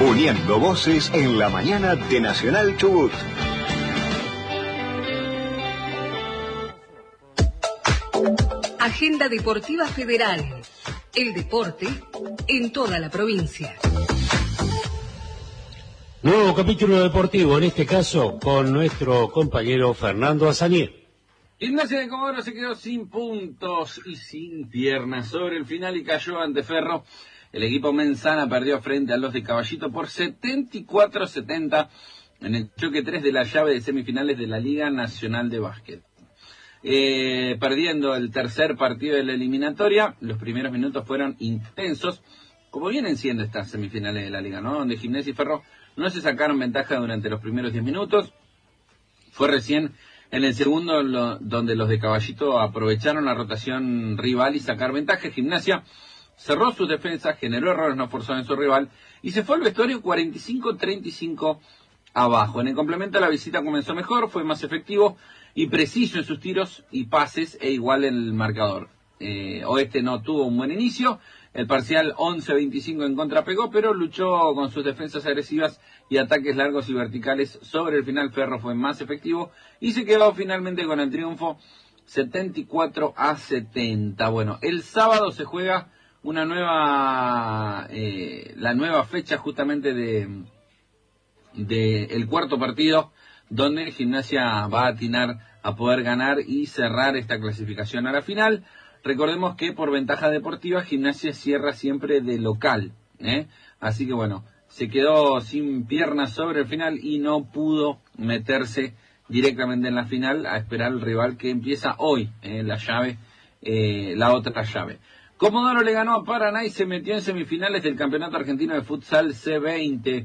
uniendo voces en la mañana de Nacional Chubut. Agenda Deportiva Federal. El deporte en toda la provincia. Nuevo capítulo deportivo, en este caso con nuestro compañero Fernando Azanier. Gimnasia de Comodoro se quedó sin puntos y sin piernas sobre el final y cayó ante Ferro. El equipo Menzana perdió frente a los de Caballito por 74-70 en el choque 3 de la llave de semifinales de la Liga Nacional de Básquet. Perdiendo el tercer partido de la eliminatoria, los primeros minutos fueron intensos, como vienen siendo estas semifinales de la Liga, ¿no? Donde Gimnasia y Ferro no se sacaron ventaja durante los primeros 10 minutos. Fue recién en el segundo donde los de Caballito aprovecharon la rotación rival y sacar ventaja. Gimnasia cerró sus defensas, generó errores no forzados en su rival y se fue al vestuario 45-35 abajo. En el complemento la visita comenzó mejor, fue más efectivo y preciso en sus tiros y pases e igual en el marcador. Oeste no tuvo un buen inicio, el parcial 11-25 en contra pegó, pero luchó con sus defensas agresivas y ataques largos y verticales. Sobre el final Ferro fue más efectivo y se quedó finalmente con el triunfo 74-70. Bueno, el sábado se juega una nueva, la nueva fecha justamente de el cuarto partido, donde Gimnasia va a atinar a poder ganar y cerrar esta clasificación a la final. Recordemos que por ventaja deportiva Gimnasia cierra siempre de local, así que bueno, se quedó sin piernas sobre el final y no pudo meterse directamente en la final a esperar al rival que empieza hoy en la llave, la otra llave. Comodoro le ganó a Paraná y se metió en semifinales del Campeonato Argentino de Futsal C20.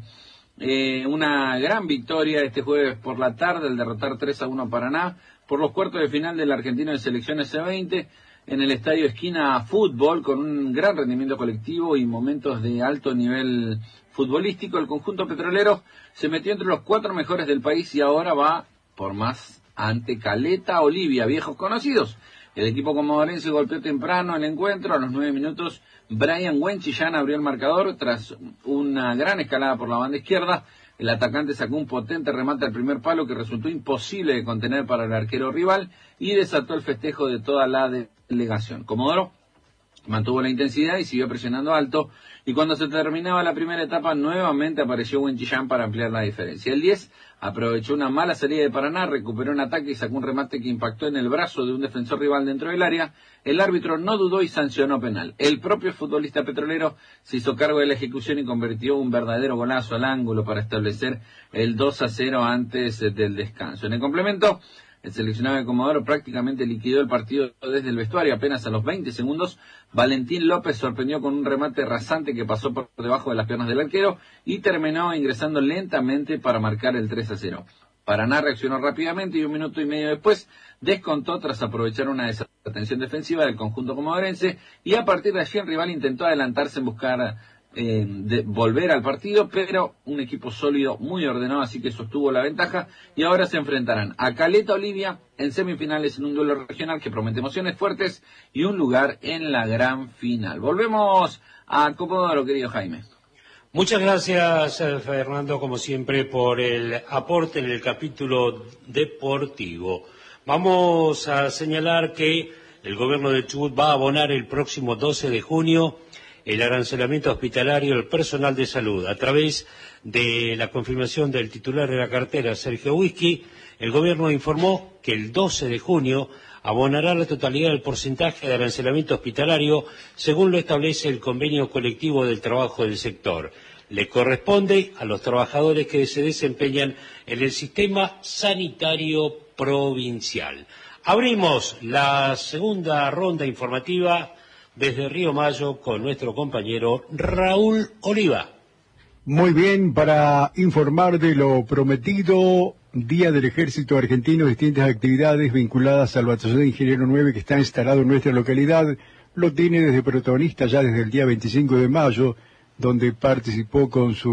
Una gran victoria este jueves por la tarde al derrotar 3-1 a Paraná por los cuartos de final del Argentino de Selecciones C20 en el Estadio Esquina Fútbol, con un gran rendimiento colectivo y momentos de alto nivel futbolístico. El conjunto petrolero se metió entre los 4 mejores del país y ahora va por más ante Caleta Olivia, viejos conocidos. El equipo comodorense golpeó temprano el encuentro. A los 9 minutos, Brian Wenchillán abrió el marcador tras una gran escalada por la banda izquierda. El atacante sacó un potente remate al primer palo que resultó imposible de contener para el arquero rival y desató el festejo de toda la delegación. Comodoro mantuvo la intensidad y siguió presionando alto, y cuando se terminaba la primera etapa nuevamente apareció Wenchillán para ampliar la diferencia. El 10 aprovechó una mala salida de Paraná, recuperó un ataque y sacó un remate que impactó en el brazo de un defensor rival dentro del área. El árbitro no dudó y sancionó penal. El propio futbolista petrolero se hizo cargo de la ejecución y convirtió un verdadero golazo al ángulo para establecer el 2-0 antes del descanso. En el complemento, el seleccionado de Comodoro prácticamente liquidó el partido desde el vestuario. Apenas a los 20 segundos, Valentín López sorprendió con un remate rasante que pasó por debajo de las piernas del arquero y terminó ingresando lentamente para marcar el 3-0. Paraná reaccionó rápidamente y 1 minuto y medio después descontó tras aprovechar una desatención defensiva del conjunto comodorense, y a partir de allí el rival intentó adelantarse en buscar de volver al partido, pero un equipo sólido, muy ordenado, así que sostuvo la ventaja, y ahora se enfrentarán a Caleta Olivia en semifinales en un duelo regional que promete emociones fuertes y un lugar en la gran final. Volvemos a Comodoro, querido Jaime. Muchas gracias, Fernando, como siempre, por el aporte en el capítulo deportivo. Vamos a señalar que el gobierno de Chubut va a abonar el próximo 12 de junio el arancelamiento hospitalario del personal de salud. A través de la confirmación del titular de la cartera, Sergio Whisky, el gobierno informó que el 12 de junio abonará la totalidad del porcentaje de arancelamiento hospitalario según lo establece el convenio colectivo del trabajo del sector. Le corresponde a los trabajadores que se desempeñan en el sistema sanitario provincial. Abrimos la segunda ronda informativa desde Río Mayo con nuestro compañero Raúl Oliva. Muy bien, para informar de lo prometido, Día del Ejército Argentino, distintas actividades vinculadas al Batallón de Ingeniero 9 que está instalado en nuestra localidad, lo tiene desde protagonista ya desde el día 25 de mayo, donde participó con su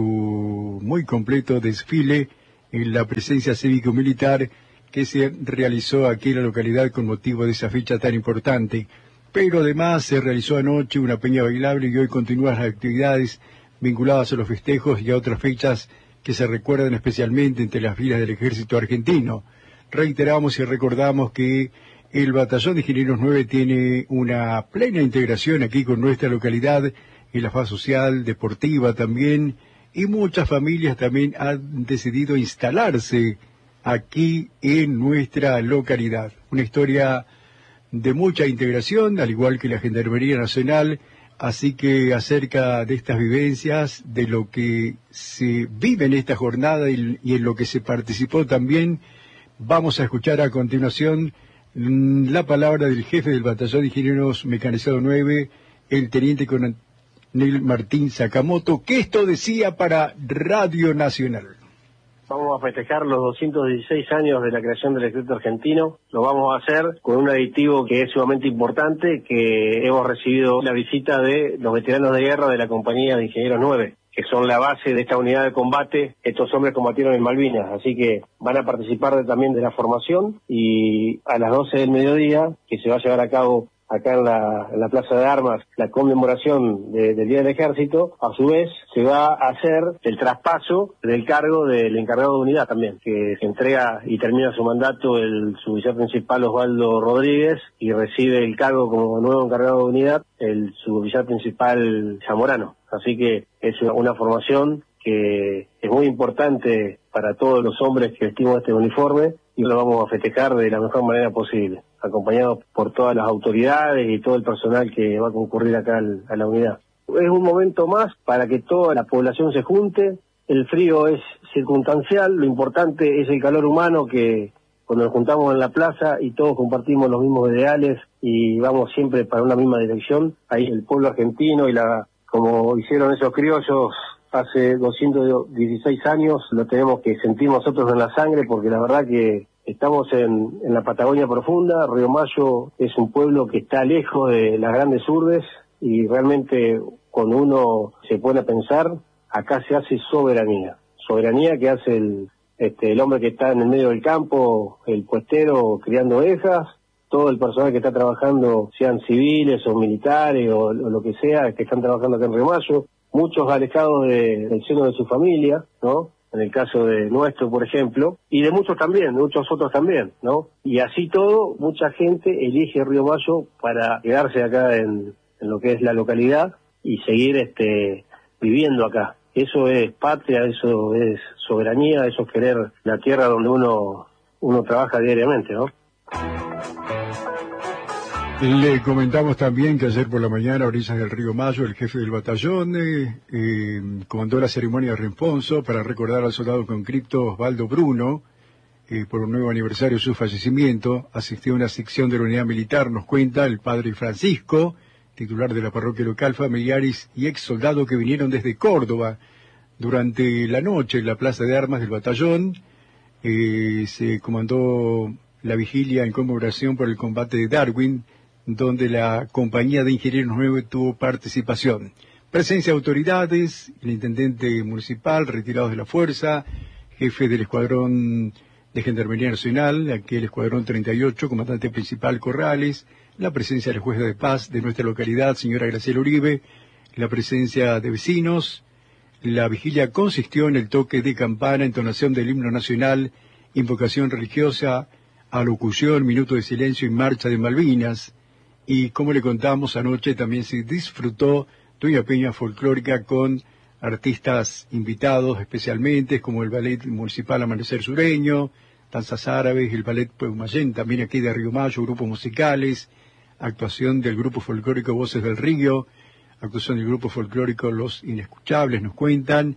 muy completo desfile en la presencia cívico-militar que se realizó aquí en la localidad con motivo de esa fecha tan importante. Pero además se realizó anoche una peña bailable y hoy continúan las actividades vinculadas a los festejos y a otras fechas que se recuerdan especialmente entre las filas del ejército argentino. Reiteramos y recordamos que el Batallón de Ingenieros 9 tiene una plena integración aquí con nuestra localidad, en la fase social, deportiva también, y muchas familias también han decidido instalarse aquí en nuestra localidad. Una historia de mucha integración, al igual que la Gendarmería Nacional, así que acerca de estas vivencias, de lo que se vive en esta jornada y en lo que se participó también, vamos a escuchar a continuación la palabra del jefe del Batallón de Ingenieros Mecanizado 9, el teniente coronel Martín Sakamoto, que esto decía para Radio Nacional. Vamos a festejar los 216 años de la creación del ejército argentino. Lo vamos a hacer con un aditivo que es sumamente importante, que hemos recibido la visita de los veteranos de guerra de la compañía de Ingenieros 9, que son la base de esta unidad de combate. Estos hombres combatieron en Malvinas, así que van a participar también de la formación, y a las 12 del mediodía, que se va a llevar a cabo acá en la Plaza de Armas, la conmemoración del Día del Ejército. A su vez, se va a hacer el traspaso del cargo del encargado de unidad también, que se entrega y termina su mandato el suboficial principal Osvaldo Rodríguez, y recibe el cargo como nuevo encargado de unidad el suboficial principal Zamorano. Así que es una formación que es muy importante para todos los hombres que vestimos este uniforme, y lo vamos a festejar de la mejor manera posible, acompañados por todas las autoridades y todo el personal que va a concurrir acá a la unidad. Es un momento más para que toda la población se junte. El frío es circunstancial, lo importante es el calor humano, que cuando nos juntamos en la plaza y todos compartimos los mismos ideales y vamos siempre para una misma dirección, ahí el pueblo argentino y como hicieron esos criollos hace 216 años, lo tenemos que sentir nosotros en la sangre, porque la verdad que estamos en la Patagonia profunda. Río Mayo es un pueblo que está lejos de las grandes urbes, y realmente cuando uno se pone a pensar, acá se hace soberanía que hace el hombre que está en el medio del campo, el puestero criando ovejas, todo el personal que está trabajando, sean civiles o militares o lo que sea, que están trabajando acá en Río Mayo, muchos alejados del seno de su familia, ¿no? En el caso de nuestro, por ejemplo, y de muchos otros también, ¿no? Y así todo, mucha gente elige Río Mayo para quedarse acá en lo que es la localidad y seguir viviendo acá. Eso es patria, eso es soberanía, eso es querer la tierra donde uno trabaja diariamente, ¿no? Le comentamos también que ayer por la mañana, a orillas del río Mayo, el jefe del batallón comandó la ceremonia de responso para recordar al soldado conscripto Osvaldo Bruno, por un nuevo aniversario de su fallecimiento. Asistió a una sección de la unidad militar, nos cuenta el padre Francisco, titular de la parroquia local, familiares y ex soldados que vinieron desde Córdoba. Durante la noche en la plaza de armas del batallón se comandó la vigilia en conmemoración por el combate de Darwin, donde la compañía de Ingenieros 9 tuvo participación. Presencia de autoridades, el intendente municipal, retirados de la fuerza, jefe del escuadrón de Gendarmería Nacional, aquel escuadrón 38, comandante principal Corrales, la presencia del juez de paz de nuestra localidad, señora Graciela Uribe, la presencia de vecinos. La vigilia consistió en el toque de campana, entonación del himno nacional, invocación religiosa, alocución, minuto de silencio y marcha de Malvinas. Y como le contamos anoche, también se disfrutó de una peña folclórica con artistas invitados especialmente, como el Ballet Municipal Amanecer Sureño, danzas árabes, el Ballet Peumayén, también aquí de Río Mayo, grupos musicales, actuación del grupo folclórico Voces del Río, actuación del grupo folclórico Los Inescuchables, nos cuentan,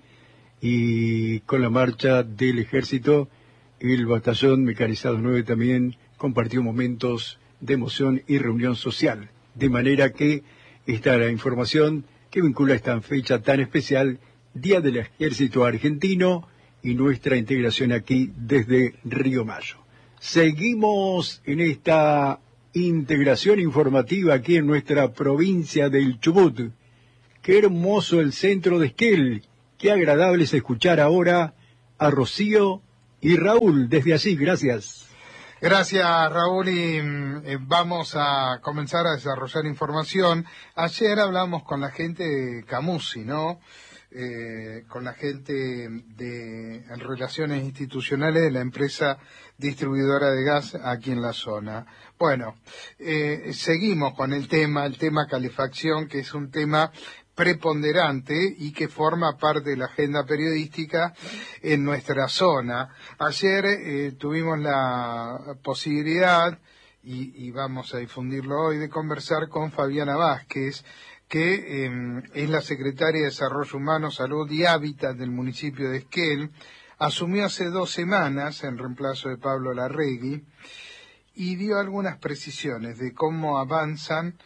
y con la marcha del ejército, el Batallón Mecanizado 9 también compartió momentos de emoción y reunión social. De manera que esta es la información que vincula esta fecha tan especial, Día del Ejército Argentino, y nuestra integración aquí desde Río Mayo. Seguimos en esta integración informativa aquí en nuestra provincia del Chubut. Qué hermoso el centro de Esquel, qué agradable es escuchar ahora a Rocío y Raúl desde allí. Gracias. Gracias, Raúl, y vamos a comenzar a desarrollar información. Ayer hablamos con la gente de Camusi, ¿no? con la gente de Relaciones Institucionales de la empresa distribuidora de gas aquí en la zona. Bueno, seguimos con el tema calefacción, que es un tema preponderante y que forma parte de la agenda periodística en nuestra zona. Ayer tuvimos la posibilidad, y vamos a difundirlo hoy, de conversar con Fabiana Vázquez, que es la secretaria de Desarrollo Humano, Salud y Hábitat del municipio de Esquel. Asumió hace 2 semanas en reemplazo de Pablo Larregui y dio algunas precisiones de cómo avanzan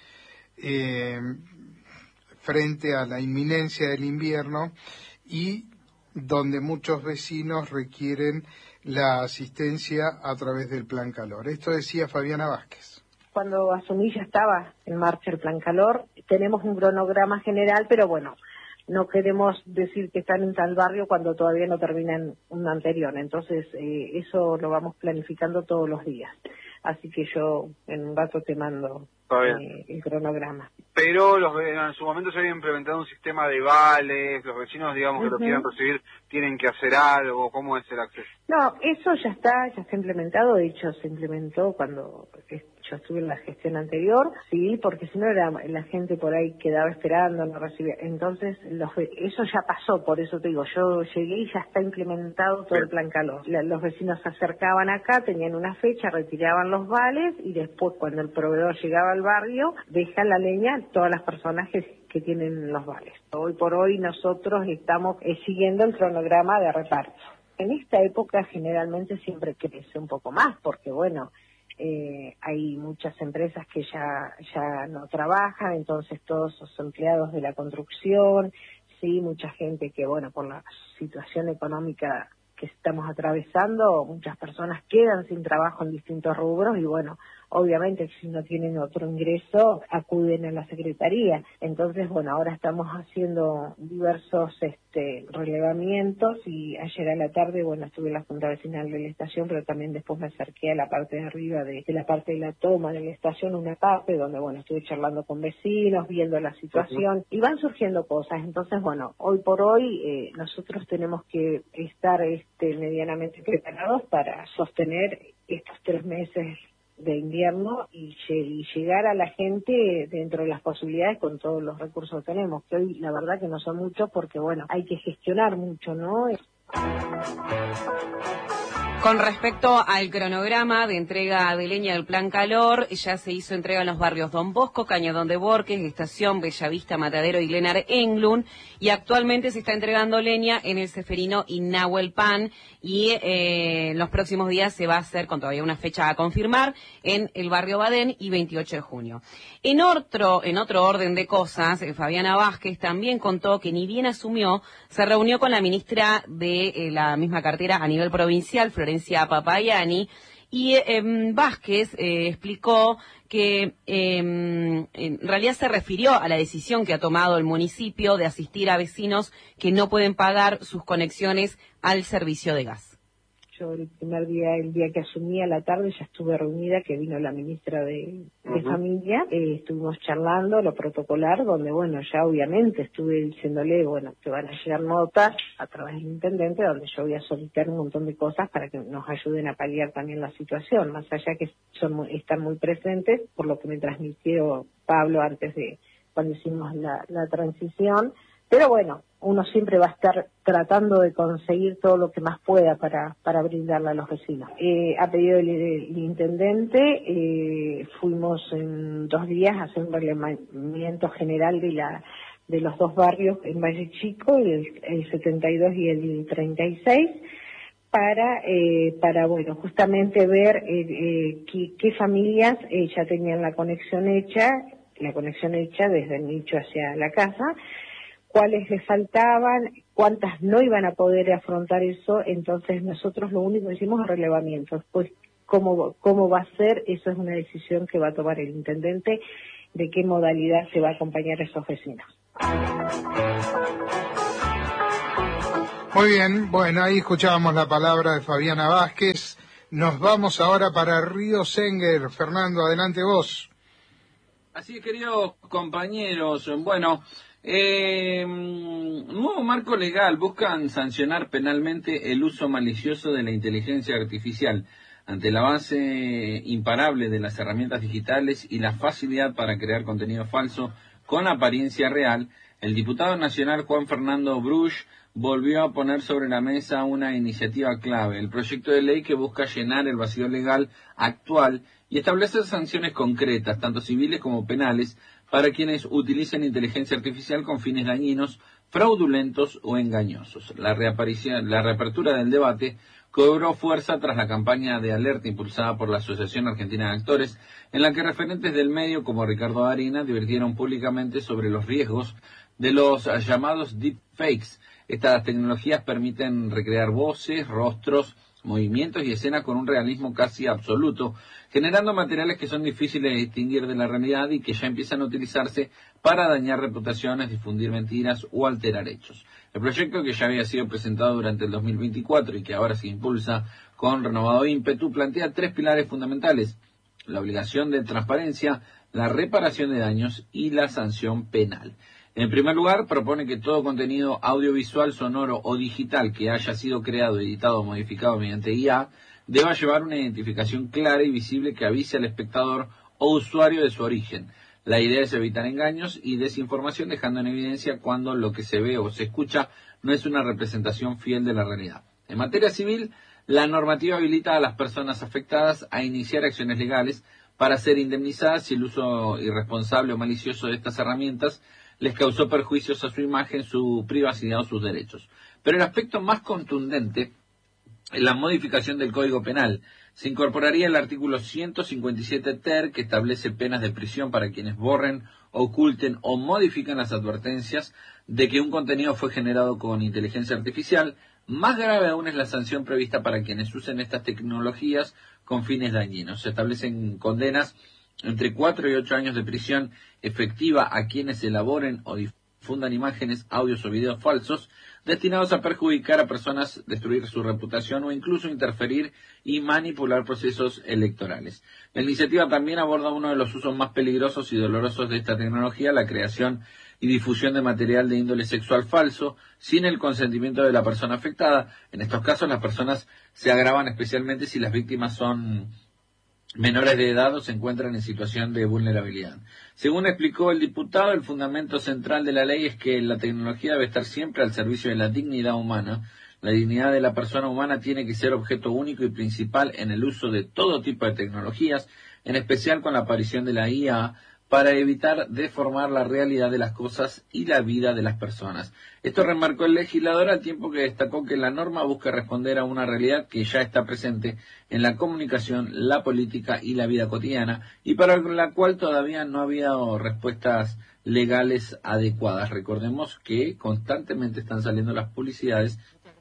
frente a la inminencia del invierno y donde muchos vecinos requieren la asistencia a través del Plan Calor. Esto decía Fabiana Vázquez. Cuando asumí ya estaba en marcha el Plan Calor. Tenemos un cronograma general, pero bueno, no queremos decir que están en tal barrio cuando todavía no terminan un anterior. Entonces, eso lo vamos planificando todos los días. Así que yo en un rato te mando el cronograma. Pero en su momento se había implementado un sistema de vales, los vecinos, digamos, que lo quieran recibir, tienen que hacer algo. ¿Cómo es el acceso? No, eso ya está implementado. De hecho, se implementó cuando yo estuve en la gestión anterior, sí, porque si no era la gente por ahí quedaba esperando, no recibía. Entonces, eso ya pasó, por eso te digo, yo llegué y ya está implementado todo el Plan Calor. Los vecinos se acercaban acá, tenían una fecha, retiraban los vales y después cuando el proveedor llegaba al barrio, dejan la leña todas las personas que tienen los vales. Hoy por hoy nosotros estamos siguiendo el cronograma de reparto. En esta época generalmente siempre crece un poco más, porque bueno, hay muchas empresas que ya no trabajan, entonces todos los empleados de la construcción, sí, mucha gente que bueno, por la situación económica que estamos atravesando, muchas personas quedan sin trabajo en distintos rubros y bueno, obviamente si no tienen otro ingreso acuden a la Secretaría. Entonces, bueno, ahora estamos haciendo diversos relevamientos y ayer a la tarde, bueno, estuve en la Junta Vecinal de la estación, pero también después me acerqué a la parte de arriba de la parte de la toma de la estación, una parte donde, bueno, estuve charlando con vecinos, viendo la situación y van surgiendo cosas. Entonces, bueno, hoy por hoy nosotros tenemos que estar medianamente preparados para sostener estos 3 meses de invierno y llegar a la gente dentro de las posibilidades con todos los recursos que tenemos, que hoy la verdad que no son muchos porque bueno, hay que gestionar mucho, ¿no? Con respecto al cronograma de entrega de leña del Plan Calor, ya se hizo entrega en los barrios Don Bosco, Cañadón de Borges, Estación, Bellavista, Matadero y Glenar Englund, y actualmente se está entregando leña en el Ceferino y Nahuel Pan, y en los próximos días se va a hacer, con todavía una fecha a confirmar, en el barrio Badén y 28 de junio. En otro orden de cosas, Fabiana Vázquez también contó que ni bien asumió, se reunió con la ministra de la misma cartera a nivel provincial, Florencia Papayani, y Vázquez explicó que en realidad se refirió a la decisión que ha tomado el municipio de asistir a vecinos que no pueden pagar sus conexiones al servicio de gas. Yo el primer día, el día que asumí a la tarde, ya estuve reunida, que vino la ministra de Familia, estuvimos charlando lo protocolar, donde bueno, ya obviamente estuve diciéndole, bueno, te van a llegar notas a través del intendente, donde yo voy a solicitar un montón de cosas para que nos ayuden a paliar también la situación, más allá que están muy presentes, por lo que me transmitió Pablo antes de cuando hicimos la transición. Pero bueno, uno siempre va a estar tratando de conseguir todo lo que más pueda para brindarle a los vecinos. A pedido del intendente, fuimos en 2 días a hacer un relevamiento general de los 2 barrios en Valle Chico, el 72 y el 36, para bueno, justamente ver qué familias ya tenían la conexión hecha desde el nicho hacia la casa, cuáles les faltaban, cuántas no iban a poder afrontar eso. Entonces nosotros lo único que hicimos es relevamiento. Después, cómo va a ser, eso es una decisión que va a tomar el intendente, de qué modalidad se va a acompañar a esos vecinos. Muy bien, bueno, ahí escuchábamos la palabra de Fabiana Vázquez. Nos vamos ahora para Río Senguer. Fernando, adelante vos. Así es, queridos compañeros. Bueno, Nuevo marco legal. Buscan sancionar penalmente el uso malicioso de la inteligencia artificial. Ante el avance imparable de las herramientas digitales y la facilidad para crear contenido falso con apariencia real, el diputado nacional Juan Fernando Bruch volvió a poner sobre la mesa una iniciativa clave, el proyecto de ley que busca llenar el vacío legal actual y establecer sanciones concretas, tanto civiles como penales, para quienes utilicen inteligencia artificial con fines dañinos, fraudulentos o engañosos. La reapertura del debate cobró fuerza tras la campaña de alerta impulsada por la Asociación Argentina de Actores, en la que referentes del medio como Ricardo Darín advirtieron públicamente sobre los riesgos de los llamados deepfakes. Estas tecnologías permiten recrear voces, rostros, movimientos y escenas con un realismo casi absoluto, generando materiales que son difíciles de distinguir de la realidad y que ya empiezan a utilizarse para dañar reputaciones, difundir mentiras o alterar hechos. El proyecto, que ya había sido presentado durante el 2024 y que ahora se impulsa con renovado ímpetu, plantea 3 pilares fundamentales: la obligación de transparencia, la reparación de daños y la sanción penal. En primer lugar, propone que todo contenido audiovisual, sonoro o digital que haya sido creado, editado o modificado mediante IA deba llevar una identificación clara y visible que avise al espectador o usuario de su origen. La idea es evitar engaños y desinformación, dejando en evidencia cuando lo que se ve o se escucha no es una representación fiel de la realidad. En materia civil, la normativa habilita a las personas afectadas a iniciar acciones legales para ser indemnizadas si el uso irresponsable o malicioso de estas herramientas les causó perjuicios a su imagen, su privacidad o sus derechos. Pero el aspecto más contundente es la modificación del Código Penal. Se incorporaría el artículo 157 ter, que establece penas de prisión para quienes borren, oculten o modifiquen las advertencias de que un contenido fue generado con inteligencia artificial. Más grave aún es la sanción prevista para quienes usen estas tecnologías con fines dañinos. Se establecen condenas entre 4 y 8 años de prisión efectiva a quienes elaboren o difundan imágenes, audios o videos falsos destinados a perjudicar a personas, destruir su reputación o incluso interferir y manipular procesos electorales. La iniciativa también aborda uno de los usos más peligrosos y dolorosos de esta tecnología: la creación y difusión de material de índole sexual falso sin el consentimiento de la persona afectada. En estos casos, las personas se agravan especialmente si las víctimas son menores de edad o se encuentran en situación de vulnerabilidad. Según explicó el diputado, el fundamento central de la ley es que la tecnología debe estar siempre al servicio de la dignidad humana. La dignidad de la persona humana tiene que ser objeto único y principal en el uso de todo tipo de tecnologías, en especial con la aparición de la IA, para evitar deformar la realidad de las cosas y la vida de las personas. Esto remarcó el legislador, al tiempo que destacó que la norma busca responder a una realidad que ya está presente en la comunicación, la política y la vida cotidiana, y para la cual todavía no había respuestas legales adecuadas. Recordemos que constantemente están saliendo las publicidades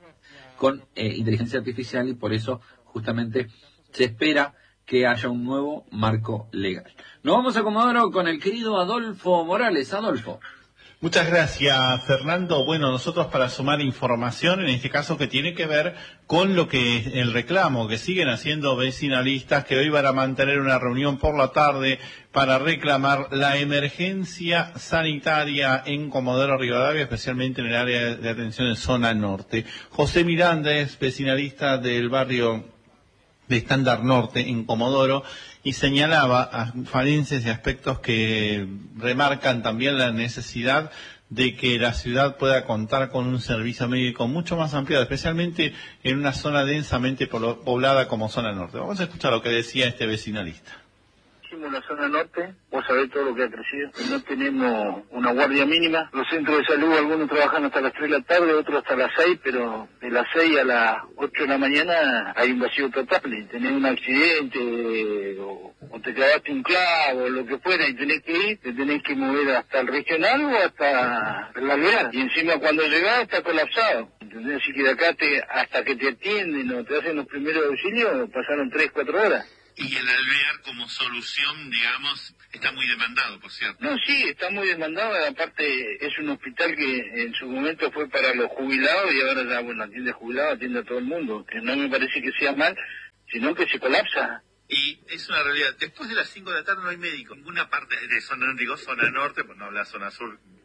con inteligencia artificial y por eso justamente se espera que haya un nuevo marco legal. Nos vamos a Comodoro con el querido Adolfo Morales. Adolfo. Muchas gracias, Fernando. Bueno, nosotros para sumar información, en este caso que tiene que ver con lo que es el reclamo que siguen haciendo vecinalistas, que hoy van a mantener una reunión por la tarde para reclamar la emergencia sanitaria en Comodoro Rivadavia, especialmente en el área de atención en zona norte. José Miranda es vecinalista del barrio de Estándar Norte en Comodoro y señalaba falencias y aspectos que remarcan también la necesidad de que la ciudad pueda contar con un servicio médico mucho más ampliado, especialmente en una zona densamente poblada como zona norte. Vamos a escuchar lo que decía este vecinalista. En la zona norte, vos sabés todo lo que ha crecido, no tenemos una guardia mínima, los centros de salud, algunos trabajan hasta las 3 de la tarde, otros hasta las 6, pero de las 6 a las 8 de la mañana hay un vacío total, y tenés un accidente o te clavaste un clavo, lo que fuera, y tenés que ir, te tenés que mover hasta el regional o hasta el alvear, y encima cuando llegás está colapsado, ¿entendés? Así que de acá hasta que te atienden o te hacen los primeros auxilios, pasaron 3-4 horas. Y el alvear como solución, digamos, está muy demandado, por cierto. No, sí, está muy demandado. Aparte, es un hospital que en su momento fue para los jubilados y ahora ya, bueno, atiende a jubilados, atiende a todo el mundo. Que no me parece que sea mal, sino que se colapsa. Y es una realidad. Después de las 5 de la tarde no hay médico. Ninguna parte de zona, digo zona norte, pues no habla zona sur,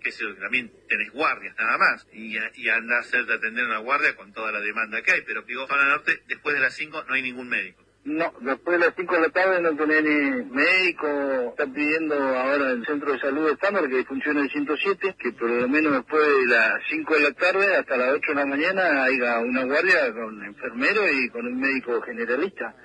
que sé yo, que también tenés guardias nada más, y anda a hacerte atender una guardia con toda la demanda que hay, pero digo, zona norte, después de las 5 no hay ningún médico. No, después de las 5 de la tarde no tenés ni médico. Están pidiendo ahora el centro de salud estándar que funcione el 107, que por lo menos después de las 5 de la tarde hasta las 8 de la mañana haya una guardia con enfermero y con un médico generalista.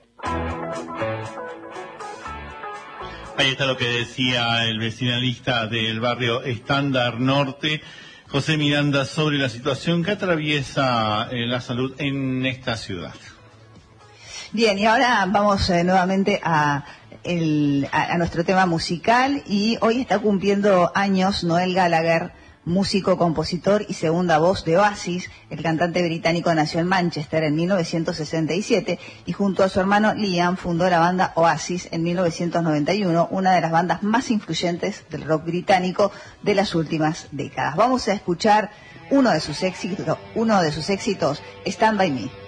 Ahí está lo que decía el vecinalista del barrio Estándar Norte, José Miranda, sobre la situación que atraviesa la salud en esta ciudad. Bien, y ahora vamos nuevamente a nuestro tema musical, y hoy está cumpliendo años Noel Gallagher, músico, compositor y segunda voz de Oasis. El cantante británico nació en Manchester en 1967 y junto a su hermano Liam fundó la banda Oasis en 1991, una de las bandas más influyentes del rock británico de las últimas décadas. Vamos a escuchar uno de sus éxitos, Stand By Me.